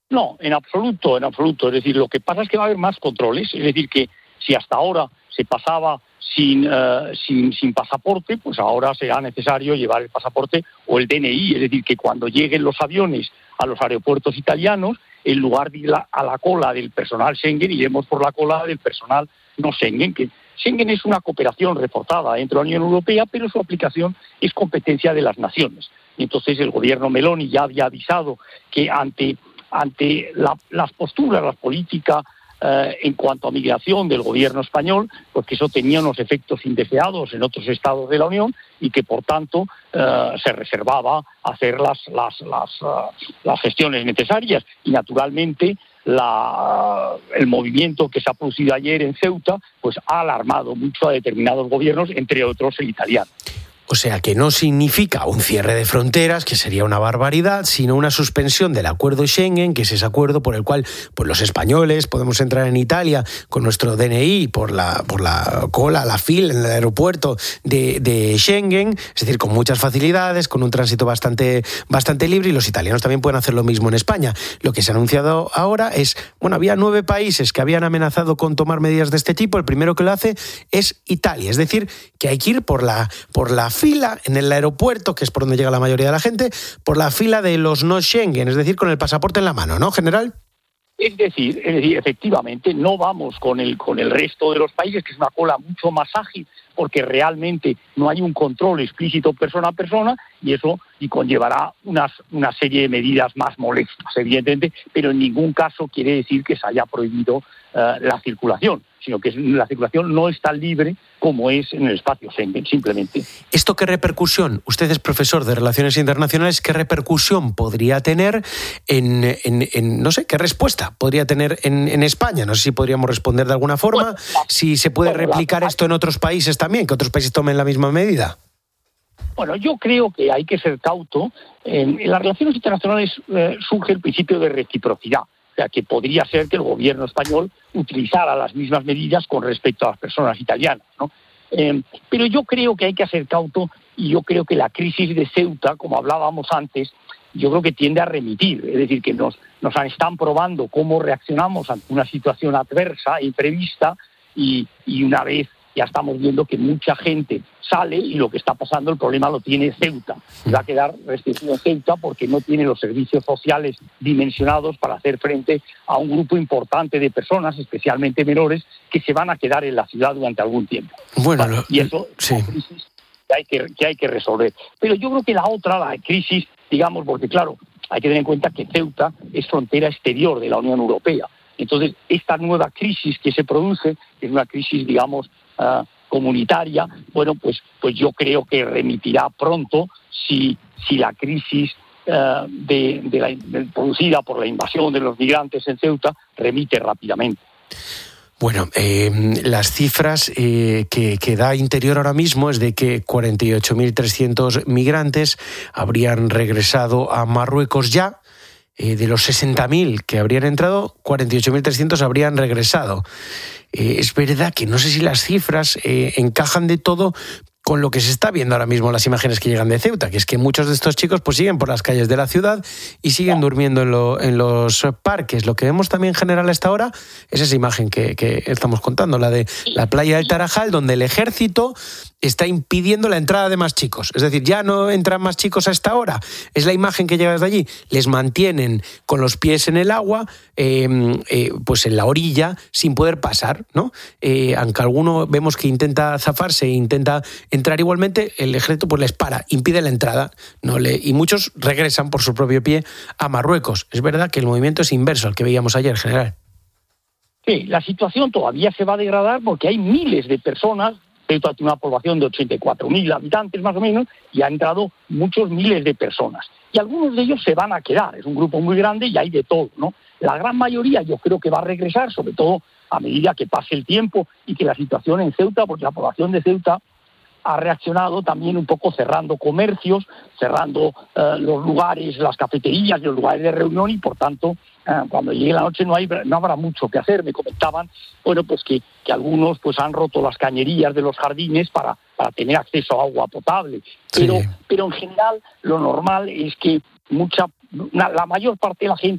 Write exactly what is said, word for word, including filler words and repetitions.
No, en absoluto, en absoluto. Es decir, lo que pasa es que va a haber más controles. Es decir, que si hasta ahora se pasaba sin, uh, sin, sin pasaporte, pues ahora será necesario llevar el pasaporte o el D N I. Es decir, que cuando lleguen los aviones a los aeropuertos italianos, en lugar de ir a la cola del personal Schengen, iremos por la cola del personal no Schengen, que Schengen es una cooperación reforzada dentro de la Unión Europea, pero su aplicación es competencia de las naciones. Y entonces el gobierno Meloni ya había avisado que ante, ante la, las posturas, las políticas eh, en cuanto a migración del gobierno español, pues que eso tenía unos efectos indeseados en otros estados de la Unión y que, por tanto, eh, se reservaba hacer las, las, las, uh, las gestiones necesarias. Y, naturalmente, La, el movimiento que se ha producido ayer en Ceuta pues ha alarmado mucho a determinados gobiernos, entre otros el italiano. O sea, que no significa un cierre de fronteras, que sería una barbaridad, sino una suspensión del acuerdo Schengen, que es ese acuerdo por el cual pues, los españoles podemos entrar en Italia con nuestro D N I por la, por la cola, la fila en el aeropuerto de, de Schengen, es decir, con muchas facilidades, con un tránsito bastante, bastante libre, y los italianos también pueden hacer lo mismo en España. Lo que se ha anunciado ahora es, bueno, había nueve países que habían amenazado con tomar medidas de este tipo. El primero que lo hace es Italia, es decir, que hay que ir por la, por la fila en el aeropuerto, que es por donde llega la mayoría de la gente, por la fila de los no Schengen, es decir, con el pasaporte en la mano, ¿no, general? Es decir, es decir, efectivamente, no vamos con el, con el resto de los países, que es una cola mucho más ágil, porque realmente no hay un control explícito persona a persona, y eso y conllevará unas, una serie de medidas más molestas, evidentemente, pero en ningún caso quiere decir que se haya prohibido uh, la circulación, sino que la circulación no es tan libre como es en el espacio Schengen, simplemente. ¿Esto qué repercusión? Usted es profesor de Relaciones Internacionales, ¿qué repercusión podría tener en, en, en no sé, qué respuesta podría tener en, en España? No sé si podríamos responder de alguna forma, bueno, si se puede bueno, replicar la... esto en otros países también, que otros países tomen la misma medida. Bueno, yo creo que hay que ser cauto. En, en las relaciones internacionales eh, surge el principio de reciprocidad. O sea, que podría ser que el gobierno español utilizara las mismas medidas con respecto a las personas italianas, ¿no? Eh, pero yo creo que hay que ser cauto, y yo creo que la crisis de Ceuta, como hablábamos antes, yo creo que tiende a remitir. Es decir, que nos, nos están probando cómo reaccionamos ante una situación adversa, imprevista, y, y una vez ya estamos viendo que mucha gente sale y lo que está pasando, el problema lo tiene Ceuta. Va a quedar restringido Ceuta porque no tiene los servicios sociales dimensionados para hacer frente a un grupo importante de personas, especialmente menores, que se van a quedar en la ciudad durante algún tiempo. Bueno, lo, y eso sí. Es una crisis que hay que, que hay que resolver. Pero yo creo que la otra, la crisis, digamos, porque claro, hay que tener en cuenta que Ceuta es frontera exterior de la Unión Europea. Entonces, esta nueva crisis que se produce es una crisis, digamos, Uh, comunitaria, bueno, pues, pues yo creo que remitirá pronto si, si la crisis uh, de, de la, de, producida por la invasión de los migrantes en Ceuta remite rápidamente. Bueno, eh, las cifras eh, que, que da Interior ahora mismo es de que cuarenta y ocho mil trescientos migrantes habrían regresado a Marruecos ya. Eh, de los sesenta mil que habrían entrado, cuarenta y ocho mil trescientos habrían regresado. Eh, es verdad que no sé si las cifras eh, encajan de todo con lo que se está viendo ahora mismo en las imágenes que llegan de Ceuta, que es que muchos de estos chicos pues siguen por las calles de la ciudad y siguen durmiendo en, lo, en los parques. Lo que vemos también en general a esta hora es esa imagen que, que estamos contando, la de la playa del Tarajal, donde el ejército está impidiendo la entrada de más chicos. Es decir, ya no entran más chicos a esta hora. Es la imagen que llega desde allí. Les mantienen con los pies en el agua, eh, eh, pues en la orilla, sin poder pasar, ¿no? Eh, aunque alguno vemos que intenta zafarse e intenta entrar igualmente, el ejército pues les para, impide la entrada, no le, y muchos regresan por su propio pie a Marruecos. Es verdad que el movimiento es inverso al que veíamos ayer, general. Sí, la situación todavía se va a degradar porque hay miles de personas. Ceuta tiene una población de ochenta y cuatro mil habitantes más o menos y ha entrado muchos miles de personas. Y algunos de ellos se van a quedar, es un grupo muy grande y hay de todo, ¿no? La gran mayoría yo creo que va a regresar, sobre todo a medida que pase el tiempo y que la situación en Ceuta, porque la población de Ceuta ha reaccionado también un poco cerrando comercios, cerrando eh, los lugares, las cafeterías, los lugares de reunión y por tanto eh, cuando llegue la noche no hay no habrá mucho que hacer. Me comentaban, bueno, pues que, que algunos pues han roto las cañerías de los jardines para, para tener acceso a agua potable. Pero, sí. pero en general lo normal es que mucha una, la mayor parte de la gente